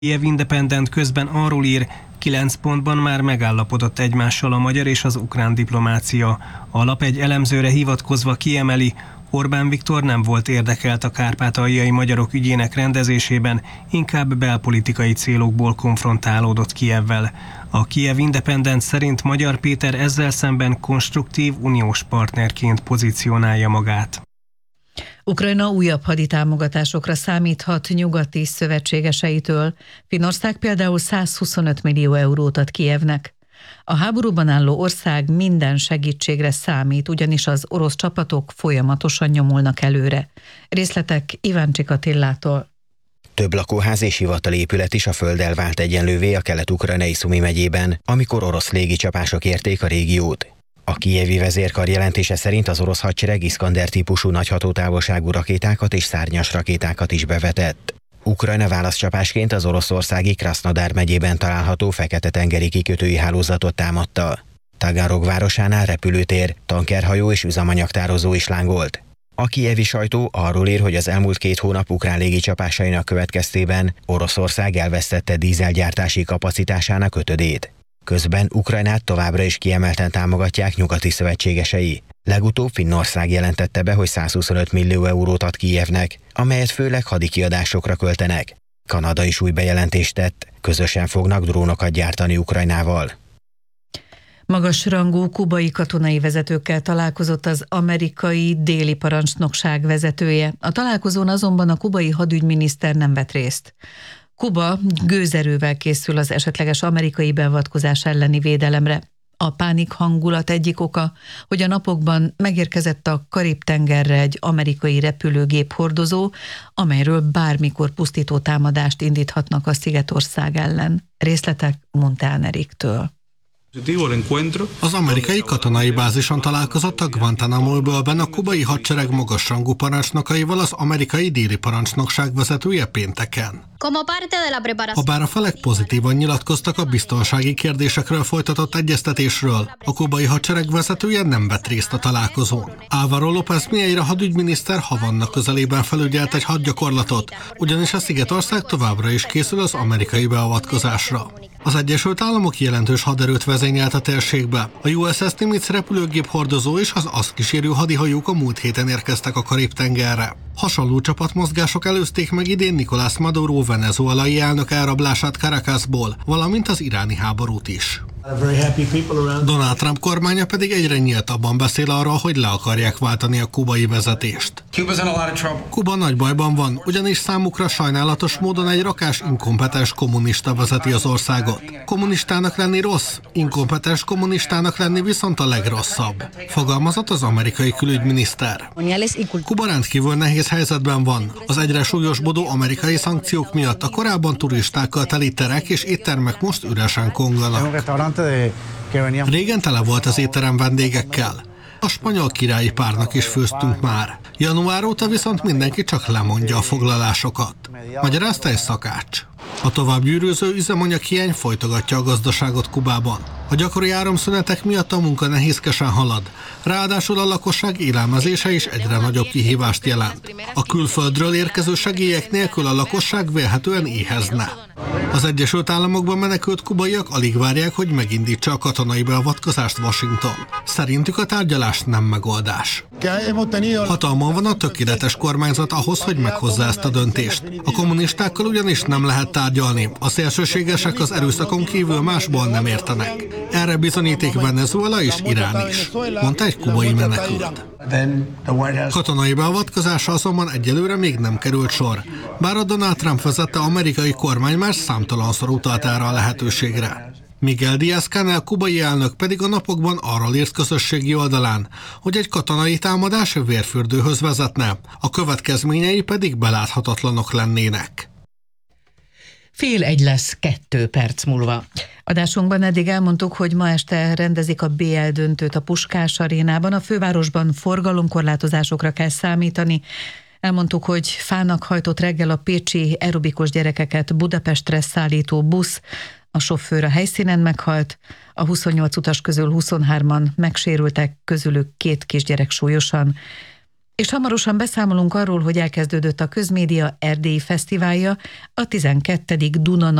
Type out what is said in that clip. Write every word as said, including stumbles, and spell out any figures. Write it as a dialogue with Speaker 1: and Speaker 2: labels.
Speaker 1: Kiev Independent közben arról ír, kilenc pontban már megállapodott egymással a magyar és az ukrán diplomácia. A lap egy elemzőre hivatkozva kiemeli, Orbán Viktor nem volt érdekelt a kárpátaljai magyarok ügyének rendezésében, inkább belpolitikai célokból konfrontálódott Kijevvel. A Kiev Independent szerint Magyar Péter ezzel szemben konstruktív uniós partnerként pozícionálja magát.
Speaker 2: Ukrajna újabb haditámogatásokra számíthat nyugati szövetségeseitől. Finnország például százhuszonöt millió eurót ad Kijevnek. A háborúban álló ország minden segítségre számít, ugyanis az orosz csapatok folyamatosan nyomulnak előre. Részletek Iváncsik Attillától.
Speaker 3: Több lakóház és hivatalépület is a földdel vált egyenlővé a kelet-ukrajnai Szumi megyében, amikor orosz légicsapások érték a régiót. A kijevi vezérkar jelentése szerint az orosz hadsereg Iskander típusú nagy hatótávolságú rakétákat és szárnyas rakétákat is bevetett. Ukrajna válaszcsapásként az oroszországi Krasznodar megyében található Fekete-tengeri kikötői hálózatot támadta. Tagarog városánál repülőtér, tankerhajó és üzemanyagtározó is lángolt. A kijevi sajtó arról ír, hogy az elmúlt két hónap ukrán légicsapásainak következtében Oroszország elvesztette dízelgyártási kapacitásának ötödét. Közben Ukrajnát továbbra is kiemelten támogatják nyugati szövetségesei. Legutóbb Finnország jelentette be, hogy százhuszonöt millió eurót ad Kijevnek, amelyet főleg hadikiadásokra költenek. Kanada is új bejelentést tett, közösen fognak drónokat gyártani Ukrajnával.
Speaker 2: Magasrangú kubai katonai vezetőkkel találkozott az amerikai déli parancsnokság vezetője. A találkozón azonban a kubai hadügyminiszter nem vett részt. Kuba gőzerővel készül az esetleges amerikai beavatkozás elleni védelemre. A pánik hangulat egyik oka, hogy a napokban megérkezett a Karib-tengerre egy amerikai repülőgép hordozó, amelyről bármikor pusztító támadást indíthatnak a szigetország ellen. Részletek Montán Eriktől.
Speaker 4: Az amerikai katonai bázison találkozott a Guantánamo-bőlben a kubai hadsereg magasrangú parancsnokaival az amerikai déli parancsnokság vezetője pénteken. Habár a felek pozitívan nyilatkoztak a biztonsági kérdésekről folytatott egyeztetésről, a kubai hadsereg vezetője nem vett részt a találkozón. Álvaro López Mieira hadügyminiszter Havanna közelében felügyelt egy hadgyakorlatot, ugyanis a szigetország továbbra is készül az amerikai beavatkozásra. Az Egyesült Államok jelentős haderőt vezényelt a térségbe. A U S S Nimitz repülőgép hordozó és az azt kísérő hadihajók a múlt héten érkeztek a Karib-tengerre. Hasonló csapatmozgások előzték meg idén Nicolás Maduro venezuelai elnök elrablását Caracasból, valamint az iráni háborút is. Donald Trump kormánya pedig egyre nyíltabban beszél arról, hogy le akarják váltani a kubai vezetést. Kuba nagy bajban van, ugyanis számukra sajnálatos módon egy rakás inkompetens kommunista vezeti az országot. Kommunistának lenni rossz, inkompetens kommunistának lenni viszont a legrosszabb, fogalmazott az amerikai külügyminiszter. Kuba rendkívül nehéz helyzetben van. Az egyre súlyosbodó amerikai szankciók miatt a korábban turistákkal teli terek és éttermek most üresen konganak. Régen tele volt az étterem vendégekkel. A spanyol királyi párnak is főztünk már. Január óta viszont mindenki csak lemondja a foglalásokat. Magyarázta egy szakács. A tovább gyűrűző üzemanyaghiány folytogatja a gazdaságot Kubában. A gyakori áramszünetek miatt a munka nehézkesen halad, ráadásul a lakosság élelmezése is egyre nagyobb kihívást jelent. A külföldről érkező segélyek nélkül a lakosság vélhetően éhezne. Az Egyesült Államokban menekült kubaiak alig várják, hogy megindítsa a katonai beavatkozást Washington. Szerintük a tárgyalás nem megoldás. Hatalmon van a tökéletes kormányzat ahhoz, hogy meghozza ezt a döntést. A kommunistákkal ugyanis nem lehet tárgyalni, a szélsőségesek az erőszakon kívül másból nem értenek. Erre bizonyíték Venezuela és Irán is, mondta egy kubai menekült. Katonai beavatkozása azonban egyelőre még nem került sor, bár a Donald Trump vezette amerikai kormány már számtalanszor utalt erre a lehetőségre. Miguel Díaz-Canel kubai elnök pedig a napokban arról írt közösségi oldalán, hogy egy katonai támadás vérfürdőhöz vezetne, a következményei pedig beláthatatlanok lennének.
Speaker 2: Fél egy lesz kettő perc múlva. Adásunkban eddig elmondtuk, hogy ma este rendezik a bé el döntőt a Puskás arénában. A fővárosban forgalomkorlátozásokra kell számítani. Elmondtuk, hogy fának hajtott reggel a pécsi aerobikus gyerekeket Budapestre szállító busz. A sofőr a helyszínen meghalt, a huszonnyolc utas közül huszonhárman megsérültek, közülük két kisgyerek súlyosan. És hamarosan beszámolunk arról, hogy elkezdődött a Közmédia Erdélyi Fesztiválja, a tizenkettedik Duna